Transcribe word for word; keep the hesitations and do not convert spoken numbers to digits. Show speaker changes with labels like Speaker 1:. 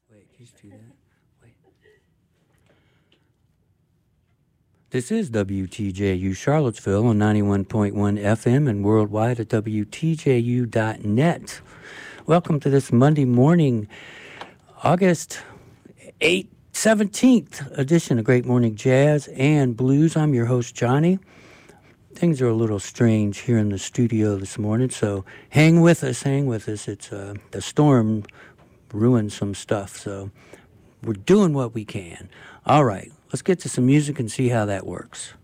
Speaker 1: Wait, just do that. Wait. This is W T J U Charlottesville on ninety-one point one F M and worldwide at W T J U dot net. Welcome to this Monday morning, August eighth, seventeenth edition of Great Morning Jazz and Blues. I'm your host, Johnny. Things are a little strange here in the studio this morning, so hang with us, hang with us. It's uh, the storm ruined some stuff, so we're doing what we can. All right, let's get to some music and see how that works.